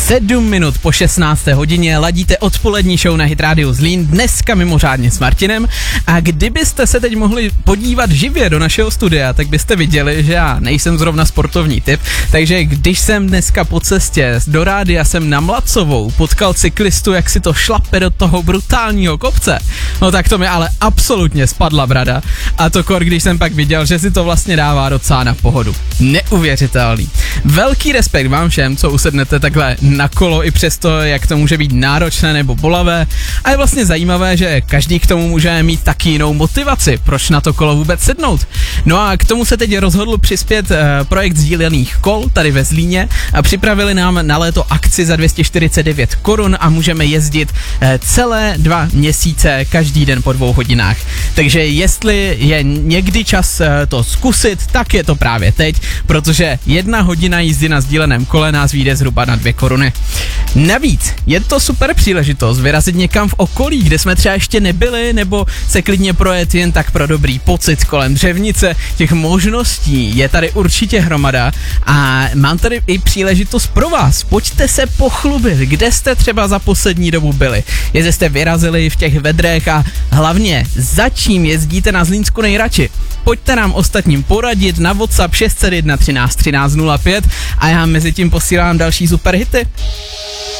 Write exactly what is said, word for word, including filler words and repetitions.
Sedm minut po šestnácté hodině ladíte odpolední show na Hit Radio Zlín, dneska mimořádně s Martinem, a kdybyste se teď mohli podívat živě do našeho studia, tak byste viděli, že já nejsem zrovna sportovní typ, takže když jsem dneska po cestě do rádia jsem na Mlacovou potkal cyklistu, jak si to šlape do toho brutálního kopce, no tak to mi ale absolutně spadla brada, a to kor, když jsem pak viděl, že si to vlastně dává docela na pohodu. Neuvěřitelný. Velký respekt vám všem, co usednete takhle na kolo i přesto, jak to může být náročné nebo bolavé, a je vlastně zajímavé, že každý k tomu může mít taky jinou motivaci, proč na to kolo vůbec sednout. No a k tomu se teď rozhodl přispět uh, projekt sdílených kol tady ve Zlíně a připravili nám na léto akci za dvě stě čtyřicet devět korun a můžeme jezdit uh, celé dva měsíce každý den po dvou hodinách. Takže jestli je někdy čas uh, to zkusit, tak je to právě teď, protože jedna hodina jízdy na sdíleném kole nás vyjde zhruba na dvě koruny. Navíc je to super příležitost vyrazit někam v okolí, kde jsme třeba ještě nebyli, nebo se klidně projet jen tak pro dobrý pocit kolem Dřevnice. Těch možností je tady určitě hromada a mám tady i příležitost pro vás. Pojďte se pochlubit, kde jste třeba za poslední dobu byli. Jestli jste vyrazili v těch vedrech a hlavně za čím jezdíte na Zlínsku nejradši. Pojďte nám ostatním poradit na WhatsApp šest set jedna třináct třináct nula pět a já mezi tím posílám další super hity.